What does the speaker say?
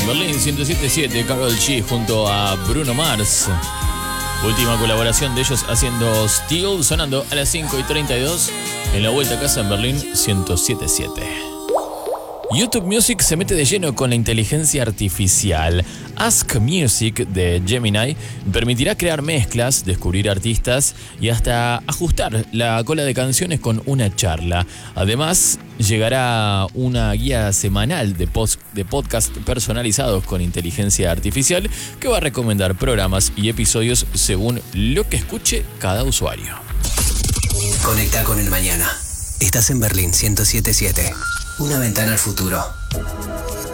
Berlín 107.7, Karol G junto a Bruno Mars. Última colaboración de ellos haciendo Steel, sonando a las 5:32 en la vuelta a casa en Berlín 107.7. YouTube Music se mete de lleno con la inteligencia artificial. Ask Music de Gemini permitirá crear mezclas, descubrir artistas y hasta ajustar la cola de canciones con una charla. Además, llegará una guía semanal de podcast personalizados con inteligencia artificial que va a recomendar programas y episodios según lo que escuche cada usuario. Conecta con el mañana. Estás en Berlín 107.7. Una ventana al futuro.